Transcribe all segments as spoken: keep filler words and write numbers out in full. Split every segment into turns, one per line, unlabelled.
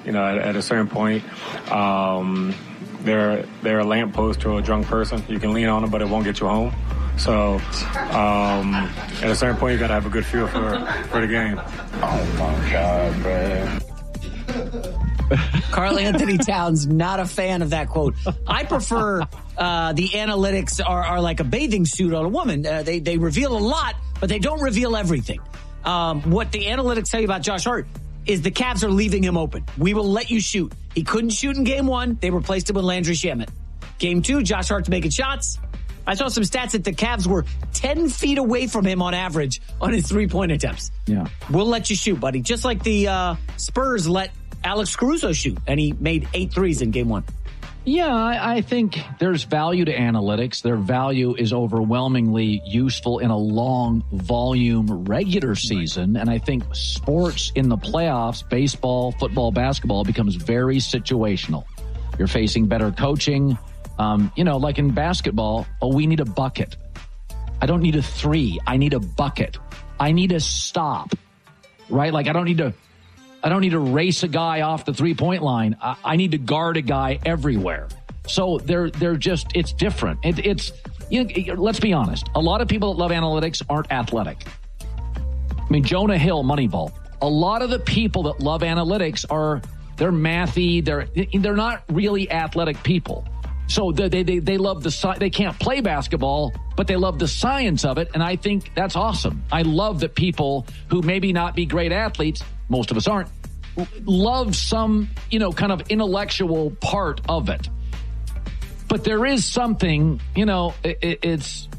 You know, at, at a certain point, um, they're, they're a lamppost to a drunk person. You can lean on them, but it won't get you home. So um, at a certain point, you got to have a good feel for, for the game.
Oh, my God, man.
Karl Anthony Towns, not a fan of that quote. I prefer uh, the analytics are, are like a bathing suit on a woman. Uh, they, they reveal a lot, but they don't reveal everything. Um, what the analytics tell you about Josh Hart is the Cavs are leaving him open. We will let you shoot. He couldn't shoot in game one. They replaced him with Landry Shamet. Game two, Josh Hart's making shots. I saw some stats that the Cavs were ten feet away from him on average on his three-point attempts.
Yeah.
We'll let you shoot, buddy. Just like the uh, Spurs let Alex Caruso shoot, and he made eight threes in game one.
Yeah, I, I think there's value to analytics. Their value is overwhelmingly useful in a long volume regular season. And I think sports in the playoffs, baseball, football, basketball, becomes very situational. You're facing better coaching. Um, you know, like in basketball, oh, we need a bucket. I don't need a three. I need a bucket. I need a stop, right? Like I don't need to, I don't need to race a guy off the three point line. I, I need to guard a guy everywhere. So they're, they're just, it's different. It, it's, you know, let's be honest. A lot of people that love analytics aren't athletic. I mean, Jonah Hill, Moneyball. A lot of the people that love analytics are, they're mathy. They're, they're not really athletic people. So they, they, they love the, they can't play basketball, but they love the science of it. And I think that's awesome. I love that people who maybe not be great athletes, most of us aren't, love some, you know, kind of intellectual part of it. But there is something, you know, it, it's,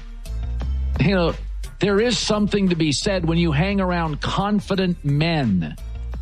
you know, there is something to be said when you hang around confident men.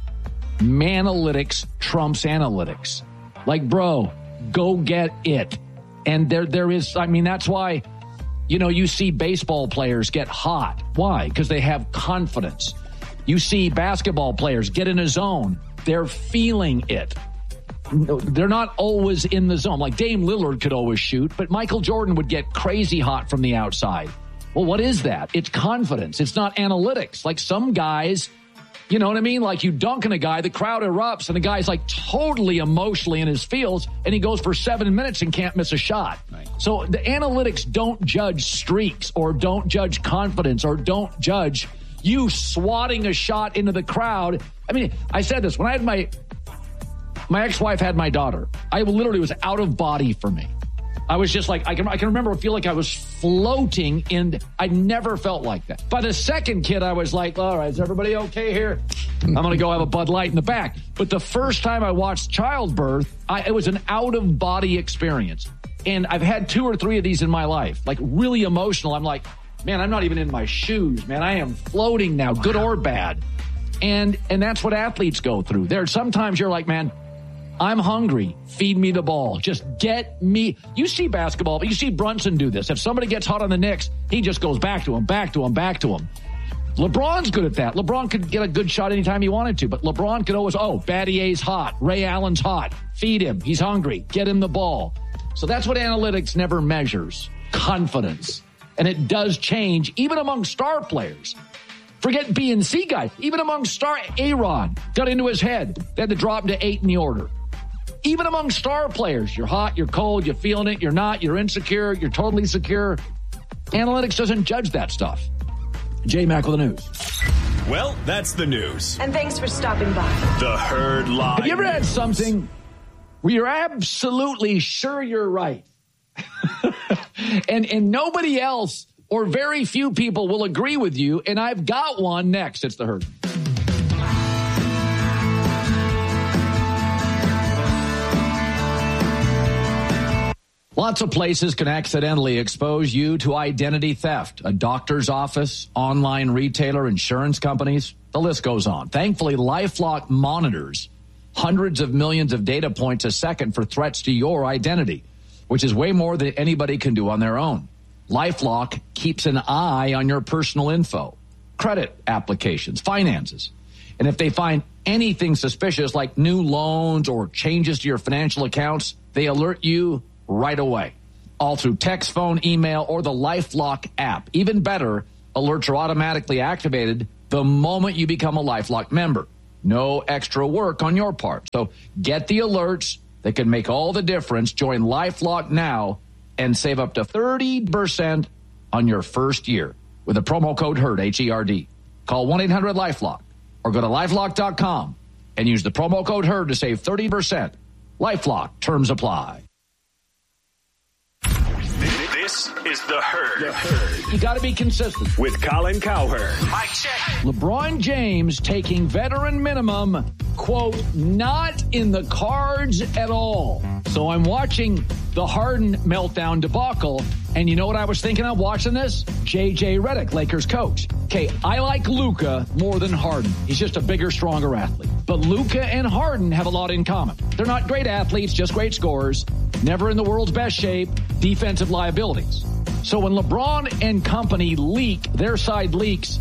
Manalytics trumps analytics. Like, bro, go get it. And there, there is, I mean, that's why, you know, you see baseball players get hot. Why? Because they have confidence. You see basketball players get in a zone. They're feeling it. They're not always in the zone. Like Dame Lillard could always shoot, but Michael Jordan would get crazy hot from the outside. Well, what is that? It's confidence. It's not analytics. Like some guys, you know what I mean? Like you dunk on a guy, the crowd erupts, and the guy's like totally emotionally in his feels, and he goes for seven minutes and can't miss a shot. Right. So the analytics don't judge streaks or don't judge confidence or don't judge you swatting a shot into the crowd. I mean, I said this when I had my my ex-wife had my daughter. I literally was out of body for me. I was just like, I can I can remember, I feel like I was floating in, I never felt like that. By the second kid, I was like, all right, is everybody okay here? I'm going to go have a Bud Light in the back. But the first time I watched childbirth, I, it was an out-of-body experience. And I've had two or three of these in my life, like really emotional. I'm like, man, I'm not even in my shoes, man. I am floating now, good or bad. And and that's what athletes go through. There, sometimes you're like, man, I'm hungry. Feed me the ball. Just get me. You see basketball, but you see Brunson do this. If somebody gets hot on the Knicks, he just goes back to him, back to him, back to him. LeBron's good at that. LeBron could get a good shot anytime he wanted to, but LeBron could always, oh, Battier's hot. Ray Allen's hot. Feed him. He's hungry. Get him the ball. So that's what analytics never measures. Confidence. And it does change, even among star players. Forget B and C guys. Even among star, A-Rod got into his head. They had to drop him to eight in the order. Even among star players, you're hot, you're cold, you're feeling it, you're not, you're insecure, you're totally secure. Analytics doesn't judge that stuff. J-Mac with the news.
Well, that's the news.
And thanks for stopping by.
The Herd Live.
Have you ever had something where you're absolutely sure you're right? and and nobody else or very few people will agree with you, and I've got one next. It's the Herd. Lots of places can accidentally expose you to identity theft. A doctor's office, online retailer, insurance companies, the list goes on. Thankfully, LifeLock monitors hundreds of millions of data points a second for threats to your identity, which is way more than anybody can do on their own. LifeLock keeps an eye on your personal info, credit applications, finances. And if they find anything suspicious like new loans or changes to your financial accounts, they alert you right away. All through text, phone, email, or the LifeLock app. Even better, alerts are automatically activated the moment you become a LifeLock member. No extra work on your part. So get the alerts that can make all the difference. Join LifeLock now and save up to thirty percent on your first year with the promo code HERD, H E R D. Call one eight hundred LifeLock or go to LifeLock dot com and use the promo code HERD to save thirty percent. LifeLock. Terms apply.
This is The Herd. The Herd.
You got to be consistent.
With Colin Cowherd.
Mic check.
LeBron James taking veteran minimum, quote, not in the cards at all. So I'm watching the Harden meltdown debacle, and you know what I was thinking of watching this? J J Redick, Lakers coach. Okay, I like Luka more than Harden. He's just a bigger, stronger athlete. But Luka and Harden have a lot in common. They're not great athletes, just great scorers. Never in the world's best shape, defensive liabilities. So when LeBron and company leak, their side leaks,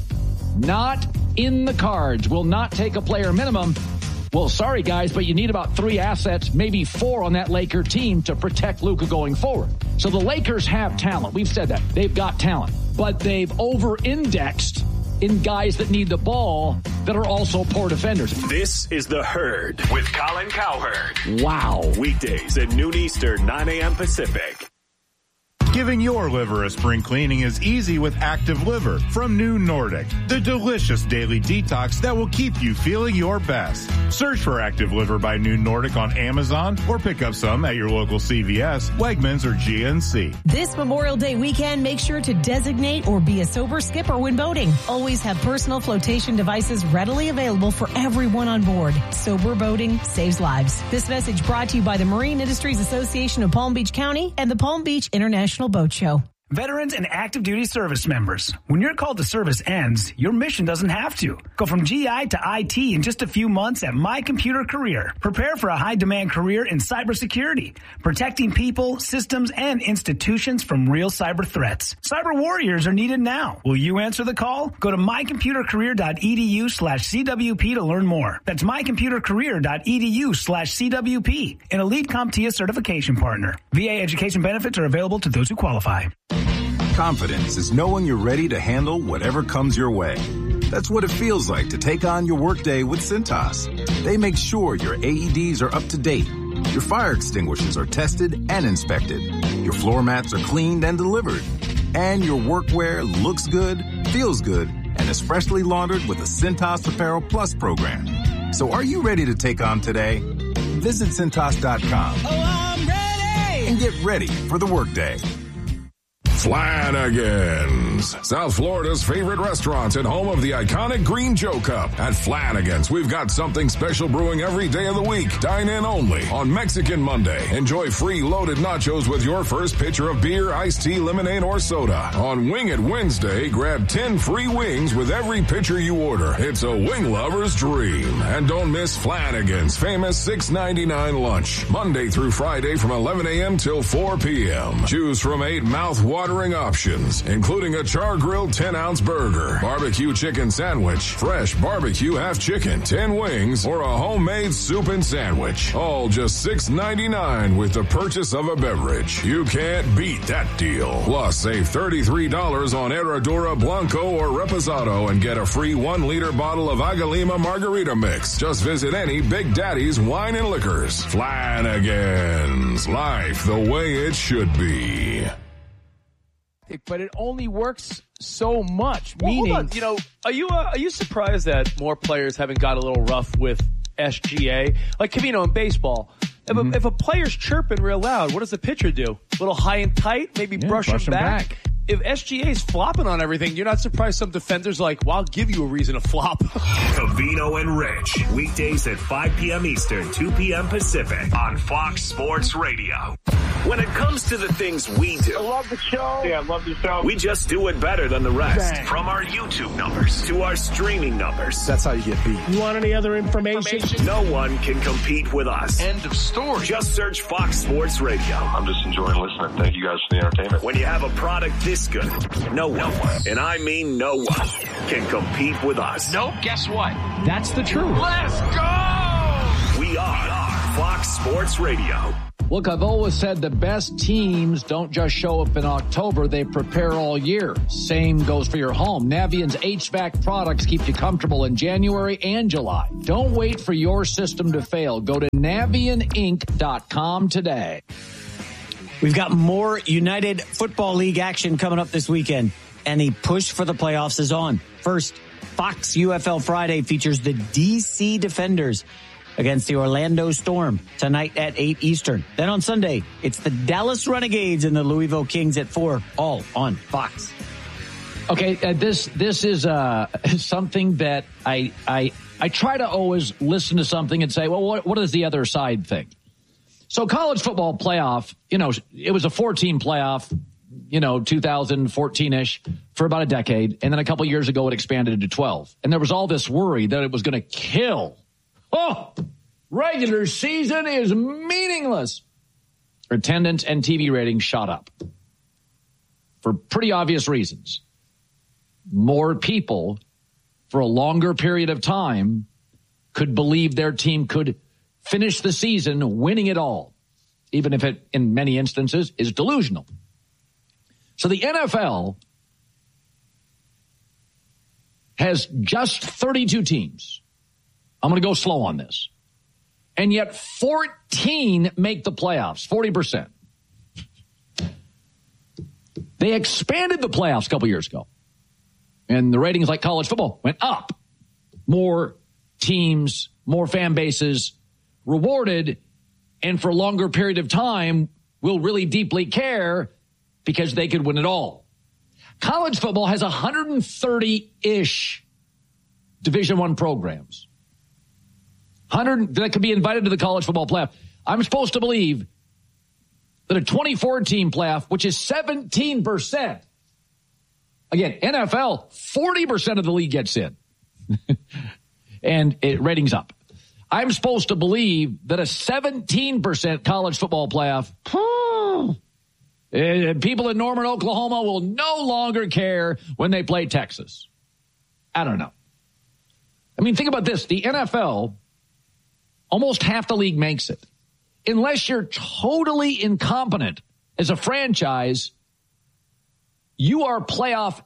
not in the cards, will not take a player minimum. Well, sorry, guys, but you need about three assets, maybe four on that Laker team to protect Luka going forward. So the Lakers have talent. We've said that. They've got talent. But they've over-indexed in guys that need the ball that are also poor defenders.
This is The Herd with Colin Cowherd.
Wow.
Weekdays at noon Eastern, nine a.m. Pacific.
Giving your liver a spring cleaning is easy with Active Liver from New Nordic, the delicious daily detox that will keep you feeling your best. Search for Active Liver by New Nordic on Amazon or pick up some at your local C V S, Wegmans, or G N C.
This Memorial Day weekend, make sure to designate or be a sober skipper when boating. Always have personal flotation devices readily available for everyone on board. Sober boating saves lives. This message brought to you by the Marine Industries Association of Palm Beach County and the Palm Beach International Boat Show.
Veterans and active duty service members, when your call to service ends, your mission doesn't have to. Go from G I to I T in just a few months at My Computer Career. Prepare for a high-demand career in cybersecurity, protecting people, systems, and institutions from real cyber threats. Cyber warriors are needed now. Will you answer the call? Go to mycomputercareer.edu slash CWP to learn more. That's mycomputercareer.edu slash CWP, an Elite CompTIA certification partner. V A education benefits are available to those who qualify.
Confidence is knowing you're ready to handle whatever comes your way. That's what it feels like to take on your workday with Cintas. They make sure your A E Ds are up to date, your fire extinguishers are tested and inspected, your floor mats are cleaned and delivered, and your workwear looks good, feels good, and is freshly laundered with the Cintas Apparel Plus program. So are you ready to take on today? Visit Cintas dot com.
Oh, I'm ready!
And get ready for the workday.
Flanagan's, South Florida's favorite restaurant and home of the iconic Green Joe Cup. At Flanagan's, we've got something special brewing every day of the week. Dine in only on Mexican Monday. Enjoy free loaded nachos with your first pitcher of beer, iced tea, lemonade, or soda. On Wing It Wednesday, grab ten free wings with every pitcher you order. It's a wing lover's dream. And don't miss Flanagan's famous six ninety-nine lunch. Monday through Friday from eleven a.m. till four p.m. Choose from eight mouth-watering options, including a char-grilled ten-ounce burger, barbecue chicken sandwich, fresh barbecue half chicken, ten wings, or a homemade soup and sandwich. All just six ninety-nine with the purchase of a beverage. You can't beat that deal. Plus, save thirty-three dollars on Herradura Blanco or Reposado and get a free one-liter bottle of Agalima Margarita Mix. Just visit any Big Daddy's Wine and Liquors. Flanagan's. Life the way it should be.
But it only works so much.
Well,
meaning,
hold on. You know, are you uh, are you surprised that more players haven't got a little rough with S G A? Like Cavino in baseball, if, mm-hmm. a, if a player's chirping real loud, what does the pitcher do? A little high and tight, maybe
yeah,
brush,
brush
him
him
back.
back.
If S G A's flopping on everything, you're not surprised some defenders are like, well, I'll give you a reason to flop.
Cavino and Rich, weekdays at five p.m. Eastern, two p.m. Pacific on Fox Sports Radio. When it comes to the things we do,
I love the show. Yeah, I love the show.
We just do it better than the rest.
Bang.
From our YouTube numbers to our streaming numbers.
That's how you get beat.
You want any other information?
No one can compete with us.
End of story.
Just search Fox Sports Radio.
I'm just enjoying listening. Thank you guys for the entertainment.
When you have a product this good, no one, and I mean no one, can compete with us.
Nope, guess what? That's the truth.
Let's go!
We are Fox Sports Radio.
Look, I've always said the best teams don't just show up in October, they prepare all year. Same goes for your home. Navient's H V A C products keep you comfortable in January and July. Don't wait for your system to fail. Go to Navient Inc dot com today.
We've got more United Football League action coming up this weekend, and the push for the playoffs is on. First, Fox U F L Friday features the D C Defenders against the Orlando Storm tonight at eight Eastern. Then on Sunday, it's the Dallas Renegades and the Louisville Kings at four, all on Fox.
Okay, uh, this this is uh, something that I I I try to always listen to something and say, well, what what is the other side think? So college football playoff, you know, it was a four-team playoff, you know, two thousand fourteen-ish for about a decade, and then a couple years ago it expanded to twelve. And there was all this worry that it was going to kill. Oh, regular season is meaningless. Attendance and T V ratings shot up for pretty obvious reasons. More people for a longer period of time could believe their team could finish the season winning it all, even if it, in many instances, is delusional. So the N F L has just thirty-two teams. I'm going to go slow on this. And yet fourteen make the playoffs, forty percent. They expanded the playoffs a couple years ago. And the ratings, like college football, went up. More teams, more fan bases rewarded, and for a longer period of time will really deeply care because they could win it all. College football has one hundred thirty-ish Division One programs. one hundred that could be invited to the college football playoff. I'm supposed to believe that a twenty-four team playoff, which is seventeen percent. Again, N F L, forty percent of the league gets in. And it ratings up. I'm supposed to believe that a seventeen percent college football playoff, people in Norman, Oklahoma will no longer care when they play Texas. I don't know. I mean, think about this. The N F L, almost half the league makes it. Unless you're totally incompetent as a franchise, you are playoff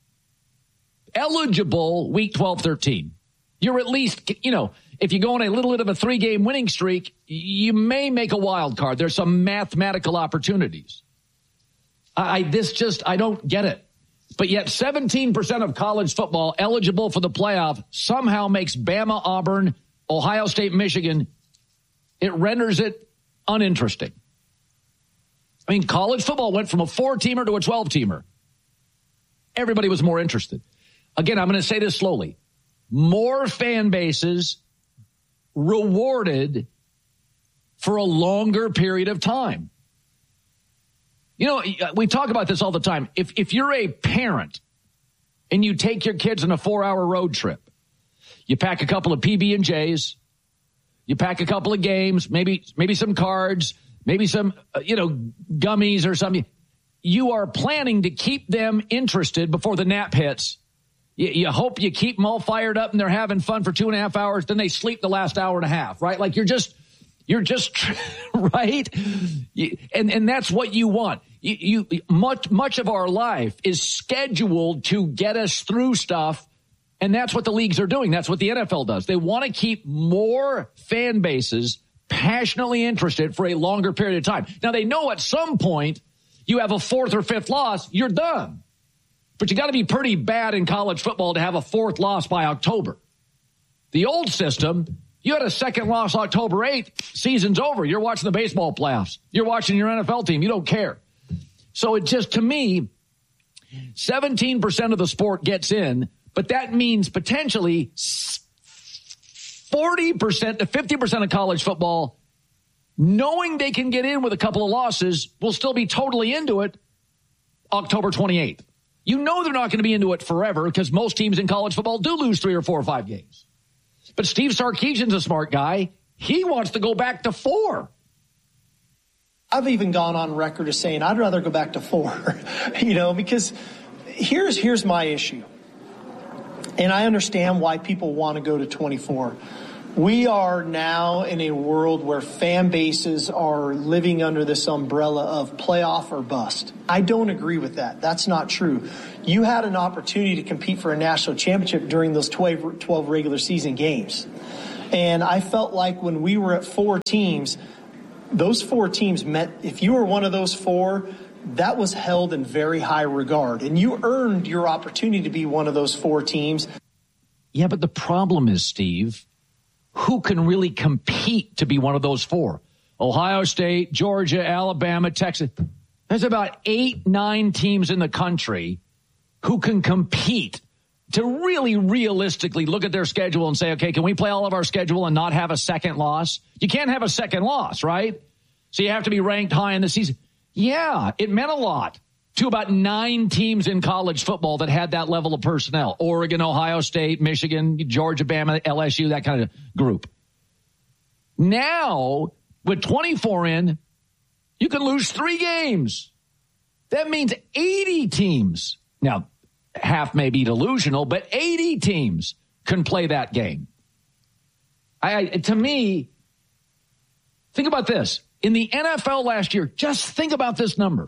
eligible week twelve, thirteen. You're at least, you know, if you go on a little bit of a three-game winning streak, you may make a wild card. There's some mathematical opportunities. I, I this just, I don't get it. But yet seventeen percent of college football eligible for the playoff somehow makes Bama, Auburn, Ohio State, Michigan. It renders it uninteresting. I mean, college football went from a four-teamer to a twelve-teamer. Everybody was more interested. Again, I'm going to say this slowly. More fan bases rewarded for a longer period of time. You know, we talk about this all the time. If if you're a parent and you take your kids on a four-hour road trip, you pack a couple of P B and J's, you pack a couple of games, maybe maybe some cards, maybe some, uh, you know, gummies or something. You are planning to keep them interested before the nap hits. You, you hope you keep them all fired up and they're having fun for two and a half hours. Then they sleep the last hour and a half, right? Like you're just, you're just, right? You, and, and that's what you want. You, you, much, much of our life is scheduled to get us through stuff. And that's what the leagues are doing. That's what the N F L does. They want to keep more fan bases passionately interested for a longer period of time. Now they know at some point you have a fourth or fifth loss, you're done. But you got to be pretty bad in college football to have a fourth loss by October. The old system, you had a second loss October eighth, season's over. You're watching the baseball playoffs. You're watching your N F L team. You don't care. So it just, to me, seventeen percent of the sport gets in, but that means potentially forty percent to fifty percent of college football, knowing they can get in with a couple of losses, will still be totally into it October twenty-eighth. You know they're not going to be into it forever because most teams in college football do lose three or four or five games. But Steve Sarkisian's a smart guy. He wants to go back to four.
I've even gone on record as saying I'd rather go back to four, you know, because here's here's my issue. And I understand why people want to go to twenty-four. We are now in a world where fan bases are living under this umbrella of playoff or bust. I don't agree with that. That's not true. You had an opportunity to compete for a national championship during those twelve, twelve regular season games. And I felt like when we were at four teams, those four teams meant if you were one of those four, that was held in very high regard. And you earned your opportunity to be one of those four teams.
Yeah, but the problem is, Steve, who can really compete to be one of those four? Ohio State, Georgia, Alabama, Texas. There's about eight, nine teams in the country who can compete to really realistically look at their schedule and say, okay, can we play all of our schedule and not have a second loss? You can't have a second loss, right? So you have to be ranked high in the season. Yeah, it meant a lot to about nine teams in college football that had that level of personnel. Oregon, Ohio State, Michigan, Georgia, Bama, L S U, that kind of group. Now, with twenty-four in, you can lose three games. That means eighty teams. Now, half may be delusional, but eighty teams can play that game. I, to me, think about this. In the N F L last year, just think about this number.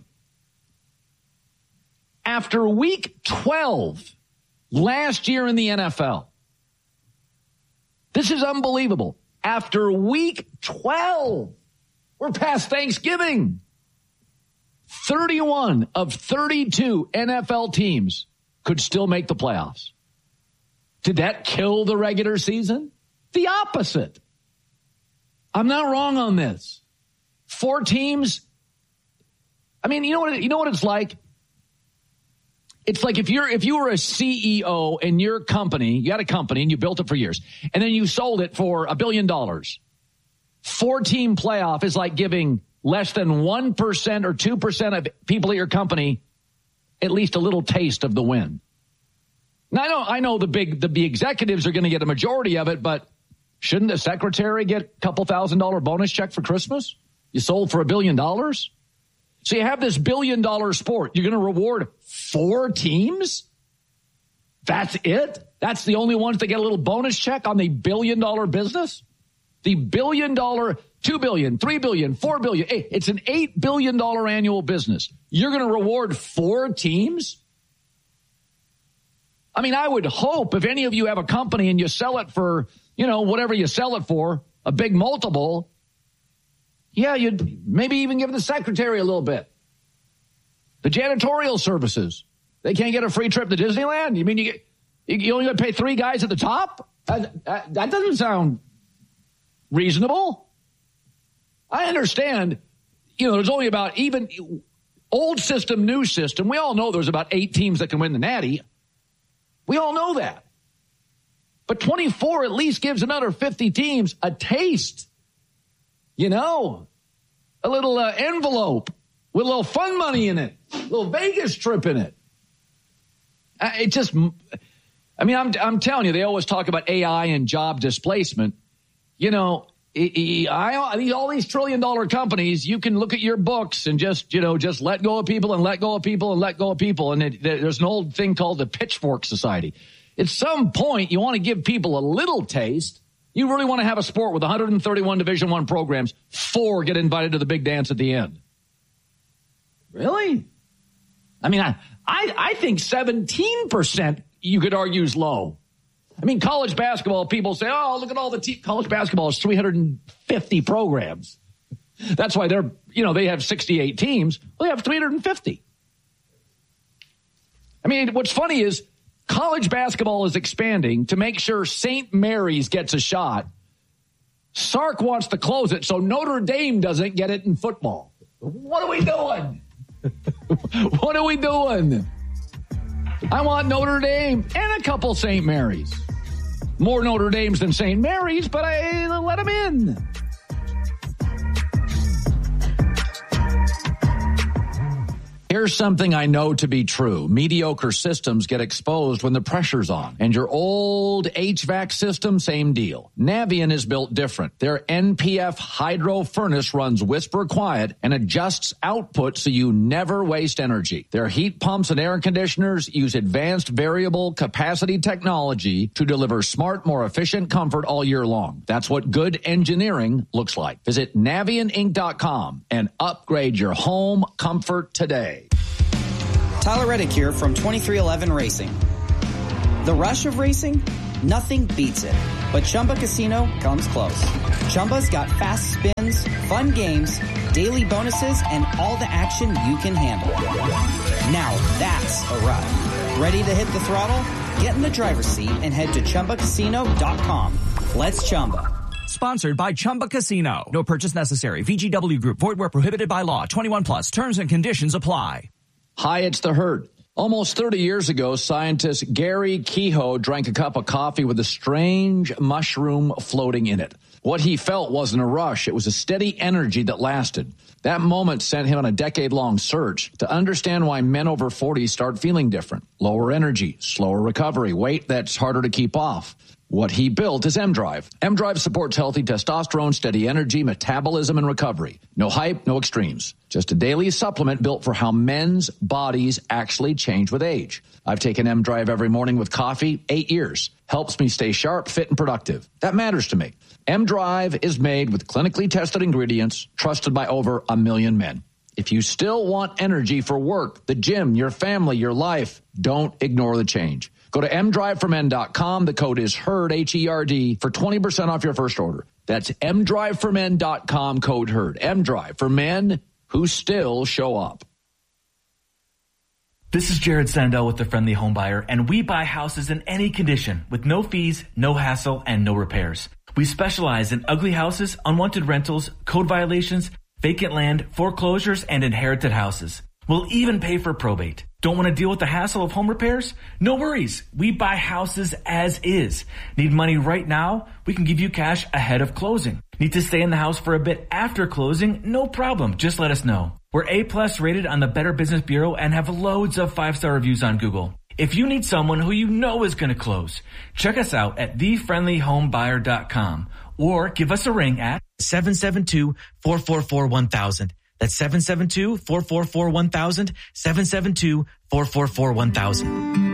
After week twelve last year in the N F L, this is unbelievable. After week twelve, we're past Thanksgiving. thirty-one of thirty-two N F L teams could still make the playoffs. Did that kill the regular season? The opposite. I'm not wrong on this. Four teams. I mean, you know what? You know what it's like. It's like if you're if you were a C E O in your company, you had a company and you built it for years, and then you sold it for a billion dollars. Four-team playoff is like giving less than one percent or two percent of people at your company at least a little taste of the win. Now, I know I know the big the, the executives are going to get a majority of it, but shouldn't the secretary get a couple thousand dollar bonus check for Christmas? You sold for a billion dollars? So you have this billion dollar sport. You're going to reward four teams? That's it? That's the only ones that get a little bonus check on the billion dollar business? The billion dollar, two billion, three billion, four billion. It's an eight billion dollar annual business. You're going to reward four teams? I mean, I would hope if any of you have a company and you sell it for, you know, whatever you sell it for, a big multiple, yeah, you'd maybe even give the secretary a little bit. The janitorial services, they can't get a free trip to Disneyland? You mean you get, you only got to pay three guys at the top? That, that, that doesn't sound reasonable. I understand, you know, there's only about even old system, new system. We all know there's about eight teams that can win the Natty. We all know that. But twenty-four at least gives another fifty teams a taste. You know, a little uh, envelope with a little fun money in it, a little Vegas trip in it. Uh, it just, I mean, I'm I'm telling you, they always talk about A I and job displacement. You know, I, I, all these trillion dollar companies, you can look at your books and just, you know, just let go of people and let go of people and let go of people. And it, there's an old thing called the Pitchfork Society. At some point, you want to give people a little taste. You really want to have a sport with one hundred thirty-one Division I programs. Four get invited to the big dance at the end. Really? I mean, I, I, I think seventeen percent you could argue is low. I mean, college basketball, people say, oh, look at all the te-. College basketball is three hundred fifty programs. That's why they're, you know, they have sixty-eight teams. Well, they have three hundred fifty. I mean, what's funny is college basketball is expanding to make sure Saint Mary's gets a shot. Sark wants to close it so Notre Dame doesn't get it in football. What are we doing? What are we doing? I want Notre Dame and a couple Saint Mary's. More Notre Dames than Saint Mary's, but I let them in. Here's something I know to be true. Mediocre systems get exposed when the pressure's on. And your old H V A C system, same deal. Navien is built different. Their N P F hydro furnace runs whisper quiet and adjusts output so you never waste energy. Their heat pumps and air conditioners use advanced variable capacity technology to deliver smart, more efficient comfort all year long. That's what good engineering looks like. Visit Navien Inc dot com and upgrade your home comfort today.
Tyler Reddick here from twenty-three eleven Racing. The rush of racing? Nothing beats it. But Chumba Casino comes close. Chumba's got fast spins, fun games, daily bonuses, and all the action you can handle. Now that's a ride. Ready to hit the throttle? Get in the driver's seat and head to Chumba Casino dot com. Let's Chumba.
Sponsored by Chumba Casino. No purchase necessary. V G W Group. Void where prohibited by law. twenty-one plus. Terms and conditions apply.
Hi, it's the Herd. Almost thirty years ago, scientist Gary Kehoe drank a cup of coffee with a strange mushroom floating in it. What he felt wasn't a rush. It was a steady energy that lasted. That moment sent him on a decade-long search to understand why men over forty start feeling different. Lower energy, slower recovery, weight that's harder to keep off. What he built is M-Drive. M-Drive supports healthy testosterone, steady energy, metabolism, and recovery. No hype, no extremes. Just a daily supplement built for how men's bodies actually change with age. I've taken M-Drive every morning with coffee, eight years. Helps me stay sharp, fit, and productive. That matters to me. M-Drive is made with clinically tested ingredients, trusted by over a million men. If you still want energy for work, the gym, your family, your life, don't ignore the change. Go to M drive for men dot com. The code is HERD, H E R D, for twenty percent off your first order. That's M drive for men dot com, code HERD. M-Drive for men who still show up.
This is Jared Sandell with The Friendly Home Buyer, and we buy houses in any condition with no fees, no hassle, and no repairs. We specialize in ugly houses, unwanted rentals, code violations, vacant land, foreclosures, and inherited houses. We'll even pay for probate. Don't want to deal with the hassle of home repairs? No worries. We buy houses as is. Need money right now? We can give you cash ahead of closing. Need to stay in the house for a bit after closing? No problem. Just let us know. We're A-plus rated on the Better Business Bureau and have loads of five-star reviews on Google. If you need someone who you know is going to close, check us out at the friendly home buyer dot com or give us a ring at
seven seven two, four four four, one thousand. That's seven seven two, four four four, one thousand, seven seven two, four four four, one thousand.